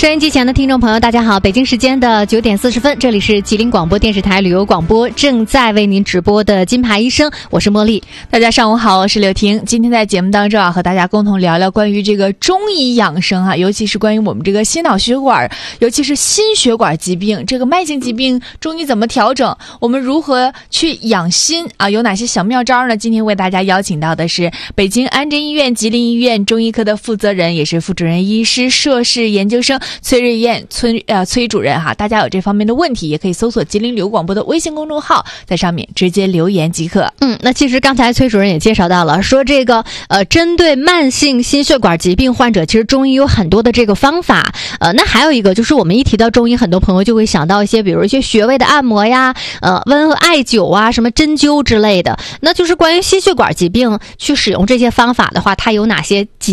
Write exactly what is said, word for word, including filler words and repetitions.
收音机前的听众朋友大家好，北京时间的九点四十分，这里是吉林广播电视台旅游广播，正在为您直播的金牌医生，我是茉莉。 大家上午好，我是刘婷。今天在节目当中啊，和大家共同聊聊关于这个中医养生啊，尤其是关于我们这个心脑血管，尤其是心血管疾病，这个慢性疾病中医怎么调整，我们如何去养心啊，有哪些小妙招呢？今天为大家邀请到的是北京安贞医院吉林医院中医科的负责人，也是副主任医师、硕士研究生崔瑞燕崔呃崔主任哈。大家有这方面的问题，也可以搜索吉林旅游广播的微信公众号，在上面直接留言即可。 嗯，那其实刚才崔主任也介绍到了，说这个呃，针对慢性心血管疾病患者，其实中医有很多的这个方法。呃，那还有一个就是我们一提到中医，很多朋友就会想到一些，比如一些穴位的按摩呀，呃，温艾灸啊，什么针灸之类的。那就是关于心血管疾病去使用这些方法的话，它有哪些紧